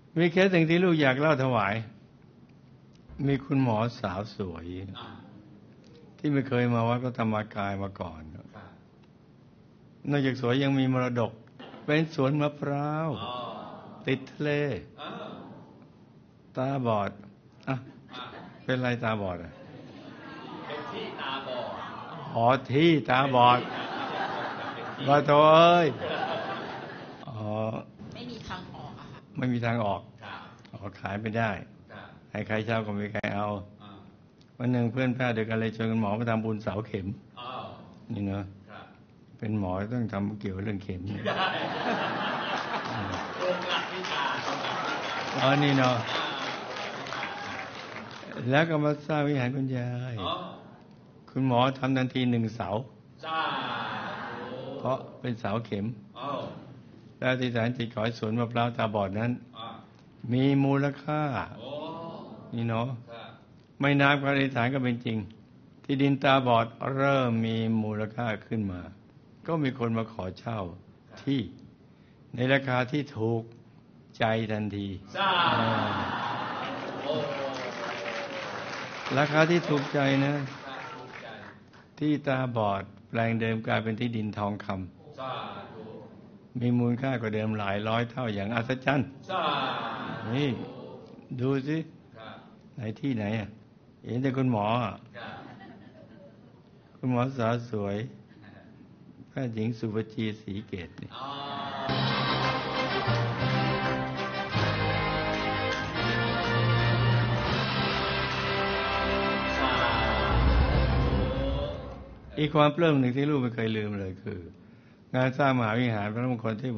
มีเคสหนึ่งที่ลูกอยากเล่าถวายมีคุณหมอสาวสวยที่ไม่เคยมาวัดพระธรรมกายมาก่อนนอกจากสวยยังมีมรดกเป็นสวนมะพร้าวติดทะเลตาบอดเป็นไรตาบอดเป็นที่ตาบอดที่ตาบอดว่าโธ่เอ้ยไม่มีทางออกอะค่ะไม่มีทางออกขายไม่ได้ให้ใครเช่าก็ไม่มีใครเอาวันหนึ่งเพื่อนแพทย์เดียวกันเลยชวนกันหมอมาทำบุญเสาเข็มนี่เนาะเป็นหมอต้องทำเกี่ยวกับเรื่องเข็มนี่เนาะแล้วก็มาสร้างวิหารคุณยายคุณหมอทำทันที1 เสาเพราะเป็นเสาเข็มแล้วที่ฐานจิตขอให้สวนมะพร้าวตาบอดนั้นมีมูลค่านี่เนาะไม่นานการอธิษฐานก็เป็นจริงที่ดินตาบอดเริ่มมีมูลค่าขึ้นมาก็มีคนมาขอเช่าที่ในราคาที่ถูกใจทันทีราคาที่ถูกใจนะที่ตาบอดแปลงเดิมกลายเป็นที่ดินทองคำมีมูลค่ากว่าเดิมหลายร้อยเท่าอย่างอัศจรรย์นี่ดูสิไหนที่ไหนเห็นแต่คุณหมอคุณหมอสาวสวยแพทย์หญิงสุภจีศรีเกตนี่อีกความปลื้มหนึ่งที่ลูกไม่เคยลืมเลยคืองานสร้างมหาวิหารพระมงคลที่